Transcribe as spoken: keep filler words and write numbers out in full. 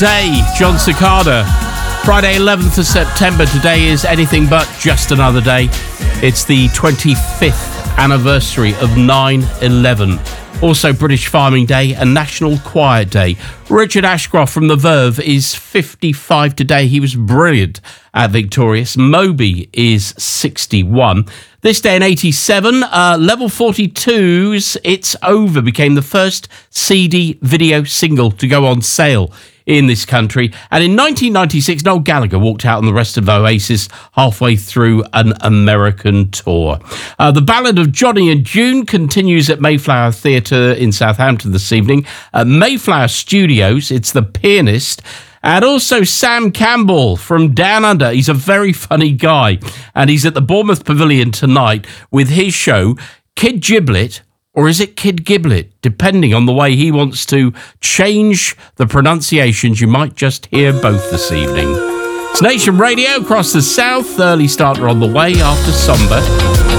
Day, John Cicada. Friday, eleventh of September. Today is anything but just another day. It's the twenty-fifth anniversary of nine eleven. Also British Farming Day and National Quiet Day. Richard Ashcroft from The Verve is fifty-five today. He was brilliant at Victorious. Moby is sixty-one. This day in eighty-seven, uh, Level forty-two's It's Over became the first C D video single to go on sale in this country. And in nineteen ninety-six, Noel Gallagher walked out on the rest of Oasis halfway through an American tour. Uh, the Ballad of Johnny and June continues at Mayflower Theatre in Southampton this evening. At Mayflower Studios, it's The Pianist. And also Sam Campbell from Down Under. He's a very funny guy. And he's at the Bournemouth Pavilion tonight with his show, Kid Giblet, or is it Kid Giblet? Depending on the way he wants to change the pronunciations, you might just hear both this evening. It's Nation Radio across the south. Early starter on the way after Somber.